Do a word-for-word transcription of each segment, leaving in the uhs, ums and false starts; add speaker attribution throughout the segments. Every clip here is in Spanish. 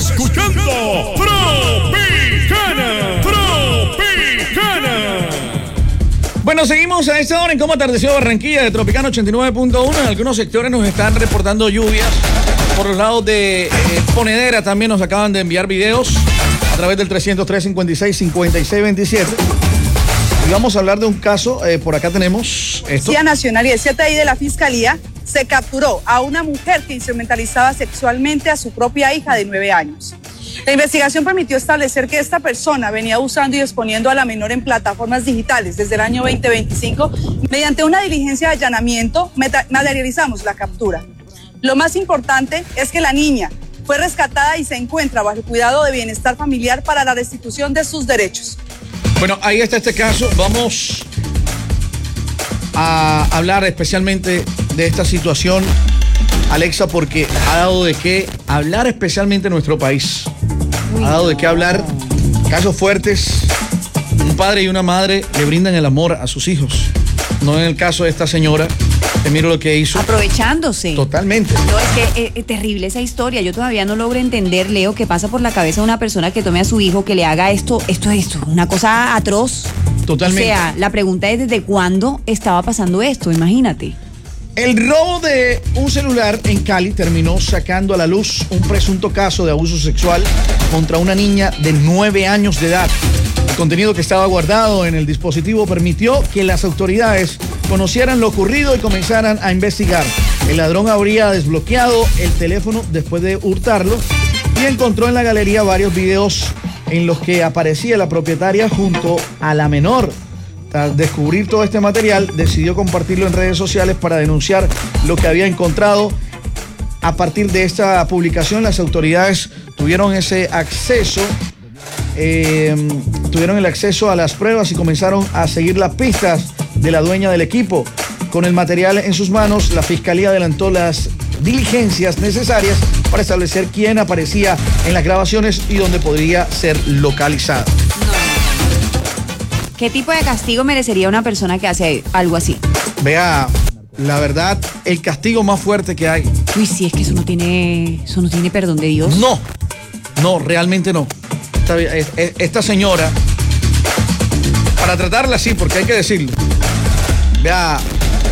Speaker 1: escuchando Tropicana. Tropicana.
Speaker 2: Bueno, seguimos a esta hora en cómo atardeció Barranquilla de Tropicana ochenta y nueve punto uno. En algunos sectores nos están reportando lluvias. Por los lados de eh, Ponedera también nos acaban de enviar videos a través del trescientos tres, cincuenta y seis, cincuenta y seis veintisiete. Y vamos a hablar de un caso, eh, por acá tenemos esto.
Speaker 3: Policía Nacional y el C T I de la Fiscalía se capturó a una mujer que instrumentalizaba sexualmente a su propia hija de nueve años. La investigación permitió establecer que esta persona venía usando y exponiendo a la menor en plataformas digitales desde el año veinte veinticinco. Mediante una diligencia de allanamiento, materializamos la captura. Lo más importante es que la niña fue rescatada y se encuentra bajo el cuidado de bienestar familiar para la restitución de sus derechos.
Speaker 2: Bueno, ahí está este caso. Vamos a hablar especialmente de esta situación, Alexa, porque ha dado de qué hablar especialmente en nuestro país.
Speaker 4: Uy,
Speaker 2: ha dado
Speaker 4: no.
Speaker 2: de qué hablar. Casos fuertes. Un padre y una madre le brindan el amor a sus hijos. No en el caso de esta señora, que miro lo que hizo.
Speaker 4: Aprovechándose.
Speaker 2: Totalmente.
Speaker 4: No, es que es, es terrible esa historia. Yo todavía no logro entender, Leo, qué pasa por la cabeza de una persona que tome a su hijo, que le haga esto, esto, esto. Una cosa atroz.
Speaker 2: Totalmente.
Speaker 4: O sea, la pregunta es desde cuándo estaba pasando esto, imagínate.
Speaker 2: El robo de un celular en Cali terminó sacando a la luz un presunto caso de abuso sexual contra una niña de nueve años de edad. El contenido que estaba guardado en el dispositivo permitió que las autoridades conocieran lo ocurrido y comenzaran a investigar. El ladrón habría desbloqueado el teléfono después de hurtarlo y encontró en la galería varios videos en los que aparecía la propietaria junto a la menor. Tras descubrir todo este material, decidió compartirlo en redes sociales para denunciar lo que había encontrado. A partir de esta publicación, las autoridades tuvieron ese acceso, eh, tuvieron el acceso a las pruebas y comenzaron a seguir las pistas de la dueña del equipo. Con el material en sus manos, la Fiscalía adelantó las diligencias necesarias para establecer quién aparecía en las grabaciones y dónde podría ser localizado.
Speaker 4: ¿Qué tipo de castigo merecería una persona que hace algo así?
Speaker 2: Vea, la verdad, el castigo más fuerte que hay.
Speaker 4: Uy, sí, es que eso no tiene, eso no tiene perdón de Dios.
Speaker 2: No, no, realmente no. Esta, esta señora, para tratarla así, porque hay que decirlo, vea,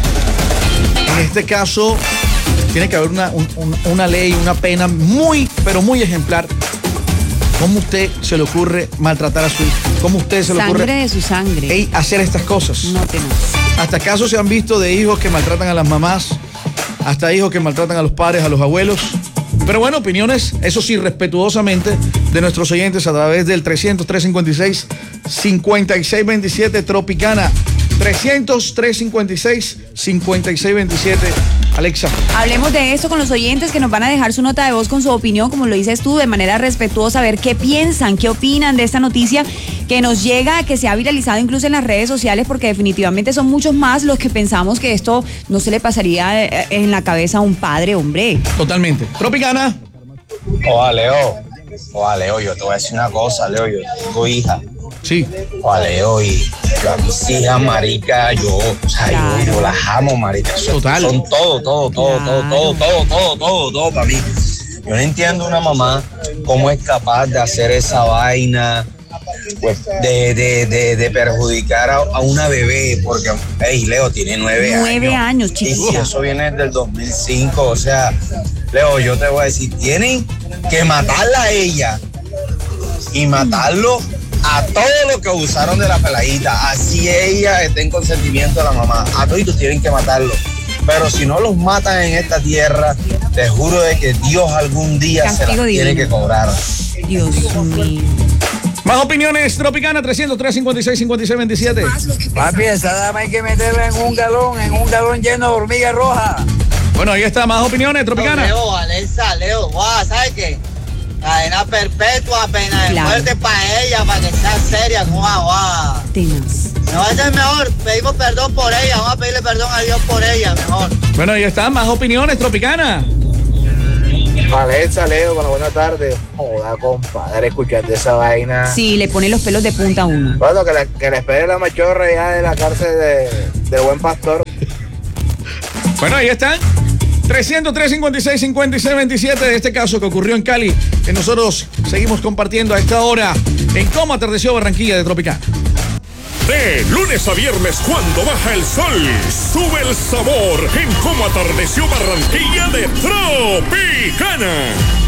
Speaker 2: en este caso tiene que haber una, un, una ley, una pena muy, pero muy ejemplar. ¿Cómo usted se le ocurre maltratar a su hijo? ¿Cómo usted se le ocurre
Speaker 4: Sangre de su sangre.
Speaker 2: ey, hacer estas cosas?
Speaker 4: No tenaz.
Speaker 2: Hasta casos se han visto de hijos que maltratan a las mamás, hasta hijos que maltratan a los padres, a los abuelos. Pero bueno, opiniones, eso sí, respetuosamente, de nuestros oyentes a través del trescientos tres, cincuenta y seis, cincuenta y seis veintisiete Tropicana. trescientos tres, cincuenta y seis, cincuenta y seis veintisiete. Alexa.
Speaker 4: Hablemos de esto con los oyentes que nos van a dejar su nota de voz con su opinión, como lo dices tú, de manera respetuosa, a ver qué piensan, qué opinan de esta noticia que nos llega, que se ha viralizado incluso en las redes sociales, porque definitivamente son muchos más los que pensamos que esto no se le pasaría en la cabeza a un padre, hombre.
Speaker 2: Totalmente. Tropicana.
Speaker 5: Oa, Leo. Oa, Leo, yo te voy a decir una cosa, Leo, yo tengo hija.
Speaker 2: Sí.
Speaker 5: Oa, Leo, y yo a mis hijas, marica, yo, o sea,
Speaker 4: Claro.
Speaker 5: yo, yo las amo, marica. Son,
Speaker 2: Total.
Speaker 5: son todo, todo, todo,
Speaker 4: Claro.
Speaker 5: todo, todo, todo, todo, todo, todo para mí. Yo no entiendo una mamá cómo es capaz de hacer esa vaina, pues, de, de, de, de perjudicar a, a una bebé, porque, hey, Leo tiene nueve años.
Speaker 4: Nueve años,
Speaker 5: Y si
Speaker 4: chiquita.
Speaker 5: eso viene desde el dos mil cinco, o sea, Leo, yo te voy a decir, tienen que matarla a ella y matarlo a todo lo que usaron de la peladita, así ella esté en consentimiento de la mamá, a todos tienen que matarlo. Pero si no los matan en esta tierra, te juro de que Dios algún día
Speaker 4: Castigo
Speaker 5: se las
Speaker 4: divino.
Speaker 5: tiene que cobrar.
Speaker 4: Dios mío.
Speaker 2: Más opiniones, Tropicana, trescientos tres, cincuenta y seis, cincuenta y seis veintisiete.
Speaker 6: Papi, esa dama hay que meterla en un galón, en un galón lleno de hormiga roja.
Speaker 2: Bueno, ahí está, más opiniones, Tropicana.
Speaker 7: Leo, Alexa, Leo, guau, ¿sabes qué? Cadena perpetua, pena de
Speaker 4: Claro.
Speaker 7: muerte para ella, para que sea seria, guau, guau.
Speaker 4: Tenaz.
Speaker 7: No va a ser mejor, pedimos perdón por ella, vamos a pedirle perdón a Dios por ella, mejor.
Speaker 2: Bueno, ahí está, más opiniones, Tropicana.
Speaker 6: Alexa, Leo, bueno, buenas tardes. Joda, compadre, escuchando esa vaina.
Speaker 4: Sí, le pone los pelos de punta a uno.
Speaker 6: Bueno, que, la, que le espere la machorra ya de la cárcel de, de Buen Pastor.
Speaker 2: Bueno, ahí están. trescientos tres, cincuenta y seis, cincuenta y seis, veintisiete de este caso que ocurrió en Cali, que nosotros seguimos compartiendo a esta hora en Cómo Atardeció Barranquilla de Tropicana.
Speaker 1: De lunes a viernes, cuando baja el sol, sube el sabor en Cómo Atardeció Barranquilla de Tropicana.